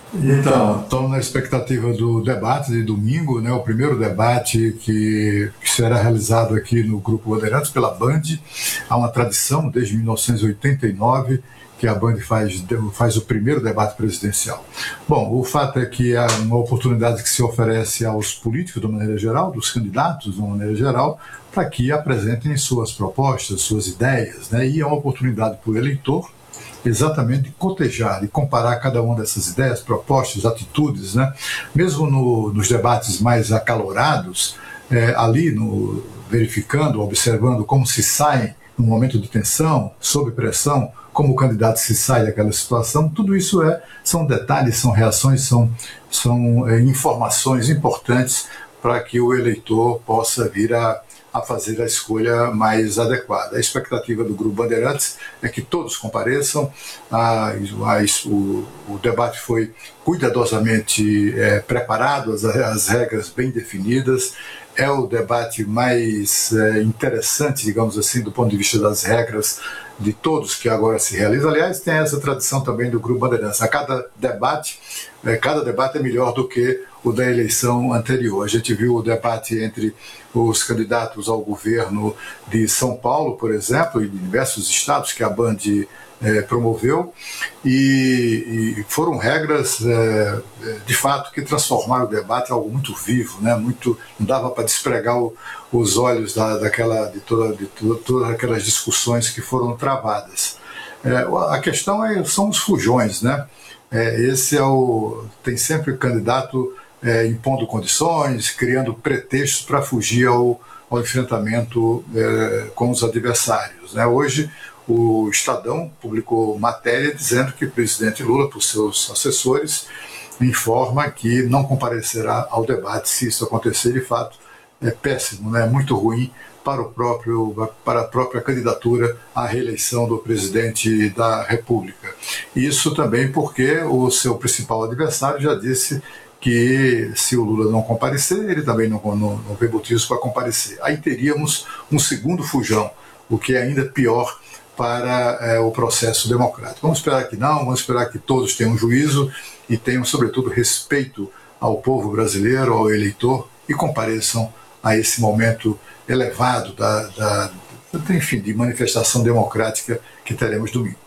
Então, estou na expectativa do debate de domingo, né, o primeiro debate que será realizado aqui no Grupo Bandeirantes pela Band. Há uma tradição desde 1989 que a Band faz o primeiro debate presidencial. Bom, o fato é que é uma oportunidade que se oferece aos políticos, de uma maneira geral, dos candidatos, de uma maneira geral, para que apresentem suas propostas, suas ideias, né, e é uma oportunidade para o eleitor exatamente de cotejar e comparar cada uma dessas ideias, propostas, atitudes, né? Mesmo nos debates mais acalorados, ali verificando, observando como se sai num momento de tensão, sob pressão, como o candidato se sai daquela situação, tudo isso são detalhes, são reações, são informações importantes para que o eleitor possa vir a fazer a escolha mais adequada. A expectativa do Grupo Bandeirantes é que todos compareçam. O debate foi cuidadosamente preparado, as regras bem definidas. É o debate mais interessante, digamos assim, do ponto de vista das regras de todos que agora se realizam. Aliás, tem essa tradição também do Grupo Bandeirantes. Cada debate é melhor do que o da eleição anterior. A gente viu o debate entre os candidatos ao governo de São Paulo, por exemplo, e de diversos estados que a Band promoveu, e foram regras de fato que transformaram o debate em algo muito vivo, né? Não dava para despregar os olhos de todas aquelas discussões que foram travadas. A questão são os fujões, né? Tem sempre o candidato impondo condições, criando pretextos para fugir ao enfrentamento com os adversários, né? Hoje o Estadão publicou matéria dizendo que o presidente Lula, por seus assessores, informa que não comparecerá ao debate se isso acontecer. De fato, é péssimo, né? Muito ruim para a própria candidatura à reeleição do presidente da República. Isso também porque o seu principal adversário já disse que se o Lula não comparecer, ele também não vê motivos para comparecer. Aí teríamos um segundo fujão, o que é ainda pior para o processo democrático. Vamos esperar que não, vamos esperar que todos tenham juízo e tenham, sobretudo, respeito ao povo brasileiro, ao eleitor, e compareçam a esse momento elevado de manifestação democrática que teremos domingo.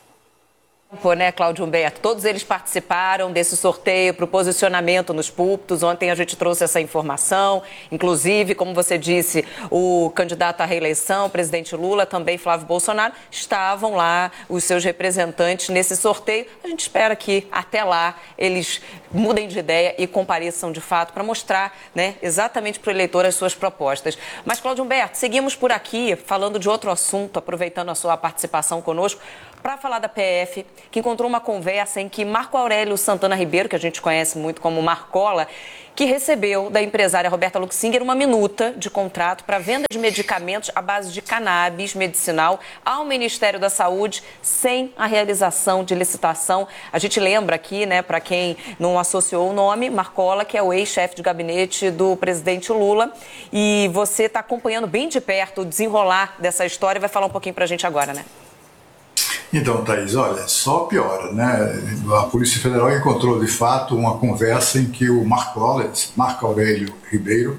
Né, Cláudio Humberto? Todos eles participaram desse sorteio para o posicionamento nos púlpitos. Ontem a gente trouxe essa informação. Inclusive, como você disse, o candidato à reeleição, o presidente Lula, também Flávio Bolsonaro, estavam lá, os seus representantes, nesse sorteio. A gente espera que até lá eles mudem de ideia e compareçam de fato para mostrar, né, exatamente para o eleitor as suas propostas. Mas, Cláudio Humberto, seguimos por aqui falando de outro assunto, aproveitando a sua participação conosco, para falar da PF, que encontrou uma conversa em que Marco Aurélio Santana Ribeiro, que a gente conhece muito como Marcola, que recebeu da empresária Roberta Luxinger uma minuta de contrato para venda de medicamentos à base de cannabis medicinal ao Ministério da Saúde, sem a realização de licitação. A gente lembra aqui, né, para quem não associou o nome, Marcola, que é o ex-chefe de gabinete do presidente Lula, e você está acompanhando bem de perto o desenrolar dessa história e vai falar um pouquinho para a gente agora, né? Então, Thaís, olha, só piora, né? A Polícia Federal encontrou, de fato, uma conversa em que o Marco Aurélio Ribeiro,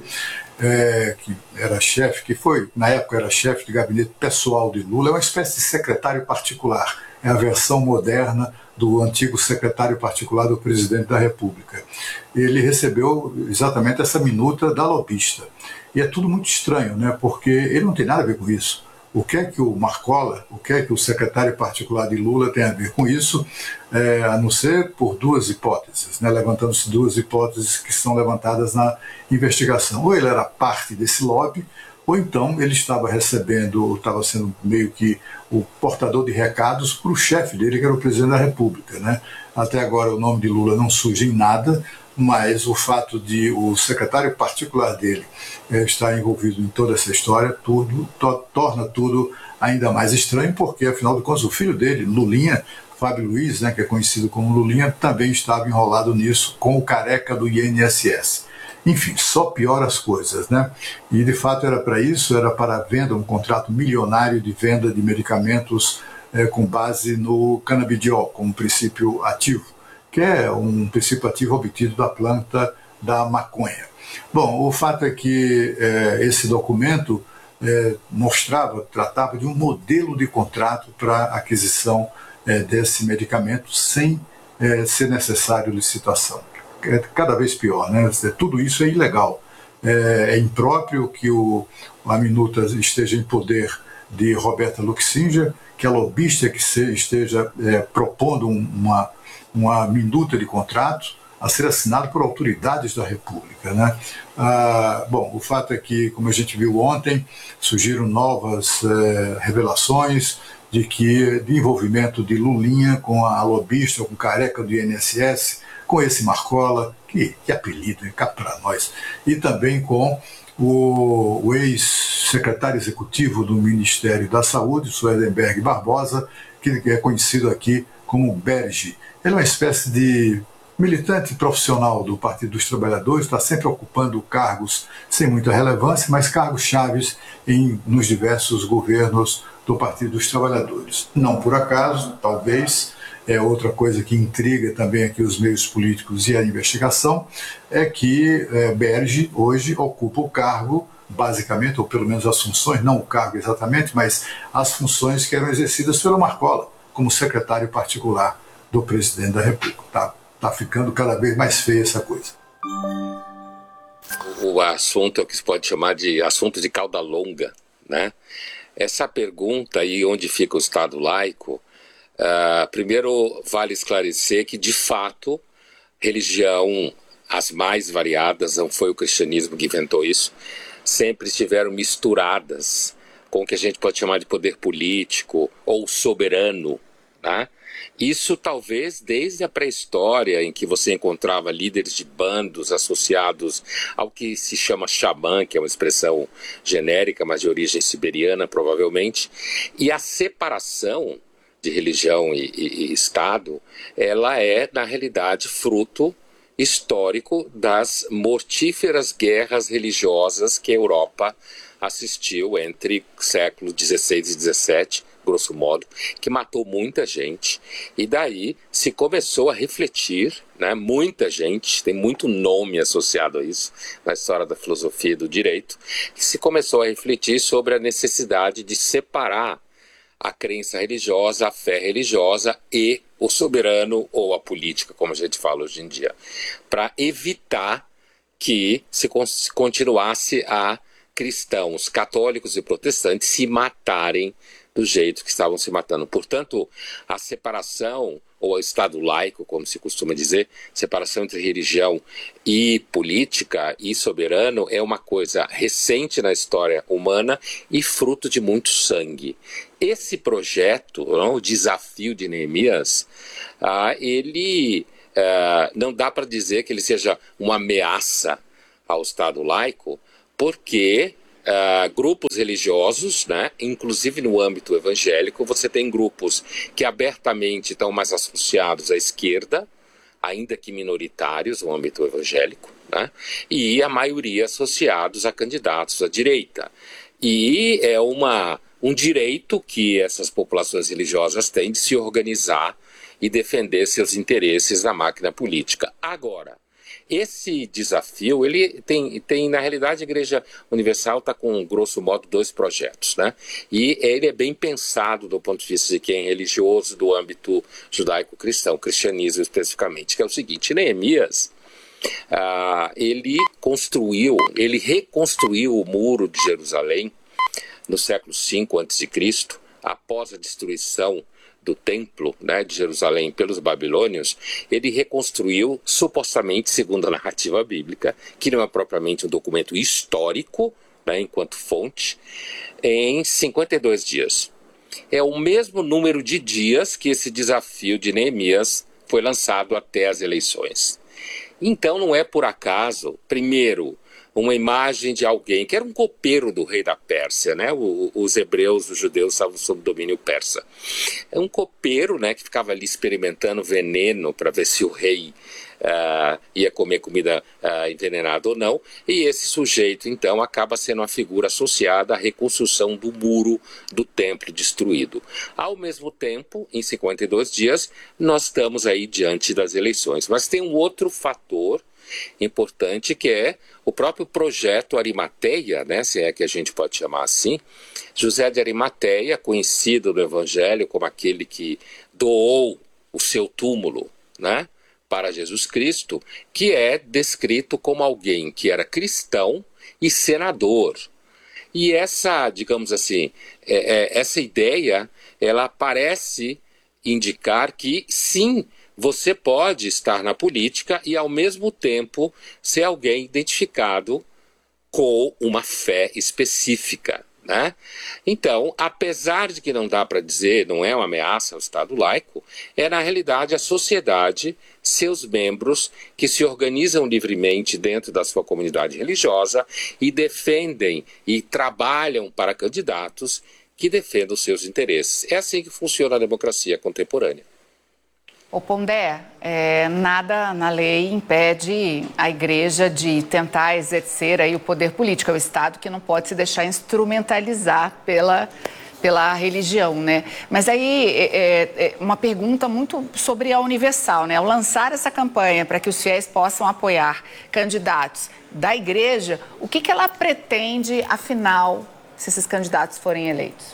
que era chefe, na época era chefe de gabinete pessoal de Lula, é uma espécie de secretário particular, é a versão moderna do antigo secretário particular do presidente da República. Ele recebeu exatamente essa minuta da lobista. E é tudo muito estranho, né? Porque ele não tem nada a ver com isso. O que é que o Marcola, o que é que o secretário particular de Lula tem a ver com isso, a não ser por duas hipóteses, né? Levantando-se duas hipóteses que são levantadas na investigação. Ou ele era parte desse lobby, ou então ele estava sendo meio que o portador de recados para o chefe dele, que era o presidente da República, né? Até agora o nome de Lula não surge em nada, mas o fato de o secretário particular dele estar envolvido em toda essa história torna tudo ainda mais estranho, porque, afinal de contas, o filho dele, Lulinha, Fábio Luiz, né, que é conhecido como Lulinha, também estava enrolado nisso com o careca do INSS. Enfim, só piora as coisas, né? E, de fato, era para venda, um contrato milionário de venda de medicamentos com base no canabidiol, como princípio ativo. que é um princípio ativo obtido da planta da maconha. Bom, o fato é que esse documento tratava de um modelo de contrato para aquisição desse medicamento sem ser necessário licitação. É cada vez pior, né? Tudo isso é ilegal. É impróprio que a minuta esteja em poder de Roberta Luxinger, que a lobista que esteja propondo uma minuta de contrato a ser assinado por autoridades da República, né? Bom, o fato é que, como a gente viu ontem, surgiram novas revelações de envolvimento de Lulinha com a lobista, com o careca do INSS, com esse Marcola, que apelido, cá para nós, e também com o ex-secretário executivo do Ministério da Saúde, Swedenberg Barbosa, que é conhecido aqui como Berge. Ele é uma espécie de militante profissional do Partido dos Trabalhadores, está sempre ocupando cargos sem muita relevância, mas cargos chaves nos diversos governos do Partido dos Trabalhadores. Não por acaso, talvez, outra coisa que intriga também aqui os meios políticos e a investigação, é que Berge hoje ocupa o cargo, basicamente, ou pelo menos as funções, não o cargo exatamente, mas as funções que eram exercidas pelo Marcola, como secretário particular do presidente da República. Tá ficando cada vez mais feia essa coisa. O assunto é o que se pode chamar de assunto de cauda longa, né? Essa pergunta aí, onde fica o Estado laico, primeiro vale esclarecer que, de fato, religião, as mais variadas, não foi o cristianismo que inventou isso, sempre estiveram misturadas com o que a gente pode chamar de poder político ou soberano, né? Isso talvez desde a pré-história, em que você encontrava líderes de bandos associados ao que se chama xamã, que é uma expressão genérica, mas de origem siberiana provavelmente, e a separação de religião e Estado, ela é, na realidade, fruto histórico das mortíferas guerras religiosas que a Europa assistiu entre séculos XVI e XVII, grosso modo, que matou muita gente, e daí se começou a refletir, né, muita gente, tem muito nome associado a isso na história da filosofia e do direito, que se começou a refletir sobre a necessidade de separar a crença religiosa, a fé religiosa e o soberano ou a política, como a gente fala hoje em dia, para evitar que se continuasse a cristãos, católicos e protestantes se matarem do jeito que estavam se matando. Portanto, a separação, ou o Estado laico, como se costuma dizer, separação entre religião e política e soberano, é uma coisa recente na história humana e fruto de muito sangue. Esse projeto, o desafio de Neemias, ele não dá para dizer que ele seja uma ameaça ao Estado laico, porque grupos religiosos, né, inclusive no âmbito evangélico, você tem grupos que abertamente estão mais associados à esquerda, ainda que minoritários no âmbito evangélico, né, e a maioria associados a candidatos à direita. E é um direito que essas populações religiosas têm de se organizar e defender seus interesses na máquina política. Agora, esse desafio, ele tem na realidade, a Igreja Universal está com, grosso modo, 2 projetos, né? E ele é bem pensado do ponto de vista de quem é religioso do âmbito judaico-cristão, cristianismo especificamente, que é o seguinte: Neemias, ele reconstruiu o muro de Jerusalém no século V a.C., após a destruição do templo, né, de Jerusalém pelos babilônios. Ele reconstruiu, supostamente, segundo a narrativa bíblica, que não é propriamente um documento histórico, né, enquanto fonte, em 52 dias. É o mesmo número de dias que esse desafio de Neemias foi lançado até as eleições. Então não é por acaso, primeiro, uma imagem de alguém que era um copeiro do rei da Pérsia, né? Os hebreus, os judeus estavam sob domínio persa. É um copeiro, né, que ficava ali experimentando veneno para ver se o rei ia comer comida envenenada ou não, e esse sujeito então acaba sendo uma figura associada à reconstrução do muro do templo destruído. Ao mesmo tempo, em 52 dias, nós estamos aí diante das eleições. Mas tem um outro fator importante, que é o próprio projeto Arimateia, né, se é que a gente pode chamar assim. José de Arimateia, conhecido no Evangelho como aquele que doou o seu túmulo, né, para Jesus Cristo, que é descrito como alguém que era cristão e senador. E essa, digamos assim, essa ideia, ela parece indicar que, sim, você pode estar na política e, ao mesmo tempo, ser alguém identificado com uma fé específica, né? Então, apesar de que não dá para dizer, não é uma ameaça ao Estado laico, é na realidade a sociedade, seus membros, que se organizam livremente dentro da sua comunidade religiosa e defendem e trabalham para candidatos que defendam os seus interesses. É assim que funciona a democracia contemporânea. Ô Pondé, nada na lei impede a igreja de tentar exercer aí o poder político. É o Estado que não pode se deixar instrumentalizar pela religião, né? Mas aí, uma pergunta muito sobre a Universal, né? Ao lançar essa campanha para que os fiéis possam apoiar candidatos da igreja, o que ela pretende, afinal, se esses candidatos forem eleitos?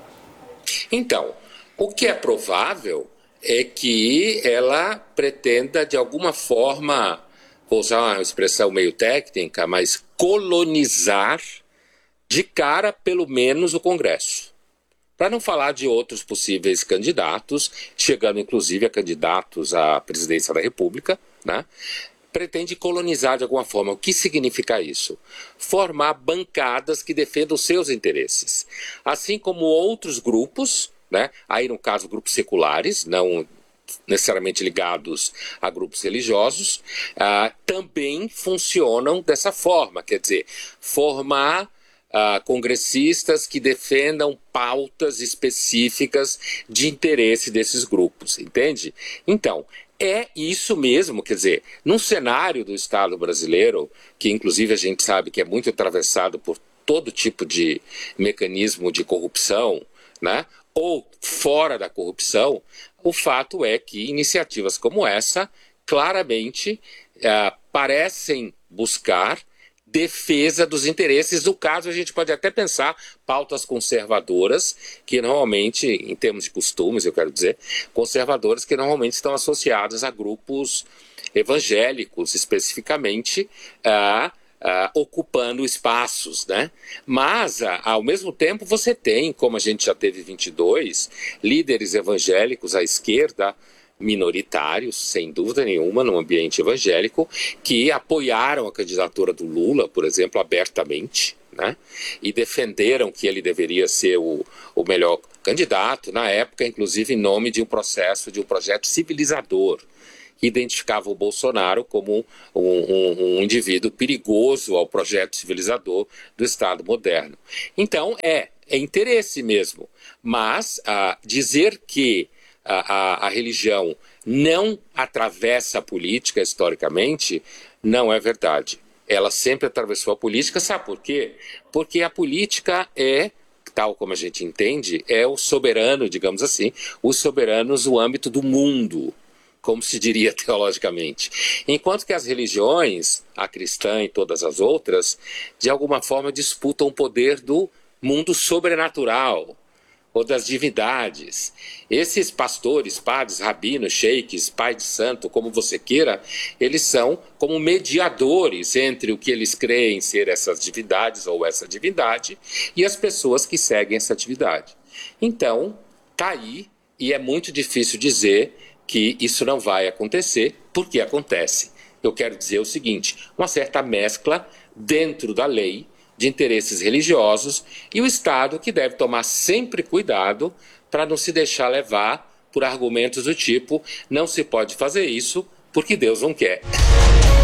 Então, o que é provável é que ela pretenda, de alguma forma, vou usar uma expressão meio técnica, mas colonizar de cara, pelo menos, o Congresso. Para não falar de outros possíveis candidatos, chegando inclusive a candidatos à presidência da República, né? Pretende colonizar de alguma forma. O que significa isso? Formar bancadas que defendam os seus interesses. Assim como outros grupos, né? Aí no caso grupos seculares, não necessariamente ligados a grupos religiosos, também funcionam dessa forma, quer dizer, formar congressistas que defendam pautas específicas de interesse desses grupos, entende? Então, é isso mesmo, quer dizer, num cenário do Estado brasileiro, que inclusive a gente sabe que é muito atravessado por todo tipo de mecanismo de corrupção, né? Ou fora da corrupção, o fato é que iniciativas como essa claramente parecem buscar defesa dos interesses. No caso, a gente pode até pensar pautas conservadoras, que normalmente, em termos de costumes, eu quero dizer, conservadoras que normalmente estão associadas a grupos evangélicos, especificamente, ocupando espaços, né? Mas, ao mesmo tempo, você tem, como a gente já teve 22, líderes evangélicos à esquerda, minoritários, sem dúvida nenhuma, no ambiente evangélico, que apoiaram a candidatura do Lula, por exemplo, abertamente, né? E defenderam que ele deveria ser o melhor candidato, na época, inclusive, em nome de um projeto civilizador, que identificava o Bolsonaro como um indivíduo perigoso ao projeto civilizador do Estado moderno. Então, é interesse mesmo, mas dizer que a religião não atravessa a política historicamente não é verdade. Ela sempre atravessou a política, sabe por quê? Porque a política tal como a gente entende, é o soberano, digamos assim, os soberanos no âmbito do mundo, como se diria teologicamente. Enquanto que as religiões, a cristã e todas as outras, de alguma forma disputam o poder do mundo sobrenatural, ou das divindades. Esses pastores, padres, rabinos, sheiks, pai de santo, como você queira, eles são como mediadores entre o que eles creem ser essas divindades ou essa divindade e as pessoas que seguem essa atividade. Então, está aí, e é muito difícil dizer que isso não vai acontecer, porque acontece. Eu quero dizer o seguinte, uma certa mescla dentro da lei de interesses religiosos e o Estado que deve tomar sempre cuidado para não se deixar levar por argumentos do tipo não se pode fazer isso porque Deus não quer.